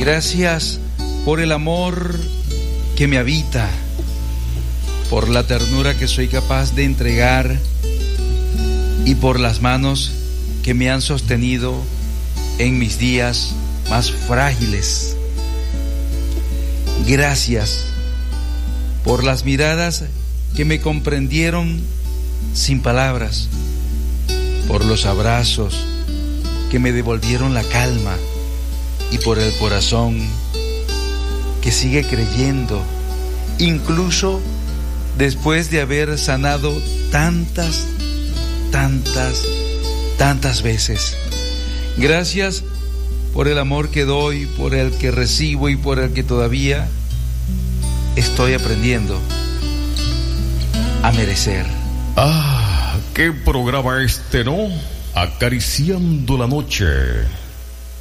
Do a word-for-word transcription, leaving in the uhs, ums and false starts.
Gracias por el amor que me habita, por la ternura que soy capaz de entregar y por las manos que me han sostenido en mis días más frágiles. Gracias por las miradas que me comprendieron sin palabras, por los abrazos que me devolvieron la calma y por el corazón que sigue creyendo, incluso después de haber sanado tantas, tantas, tantas veces. Gracias por el amor que doy, por el que recibo y por el que todavía estoy aprendiendo a merecer. Ah, qué programa este, ¿no? Acariciando la noche.